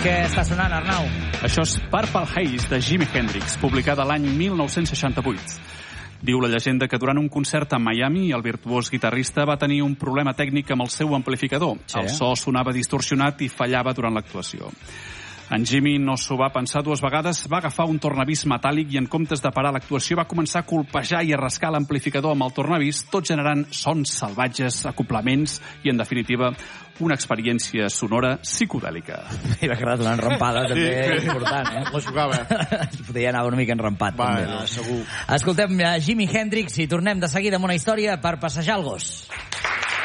Què està sonant, Arnau? Això és Purple Haze, de Jimi Hendrix, publicada l'any 1968. Diu la llegenda que durant un concert a Miami el virtuós guitarrista va tenir un problema tècnic amb el seu amplificador. Sí. El so sonava distorsionat i fallava durant l'actuació. En Jimmy no s'ho va pensar dues vegades, va agafar un tornavís metàl·lic i en comptes de parar l'actuació va començar a colpejar i a rascar l'amplificador amb el tornavís, tot generant sons salvatges, acoplaments i, en definitiva, una experiència sonora psicodèlica. M'ha quedat una enrampada també important, La jugava. Podria anar una mica enrampat, també. Segur. Escoltem Jimi Hendrix i tornem de seguida amb una història per passejar el gos.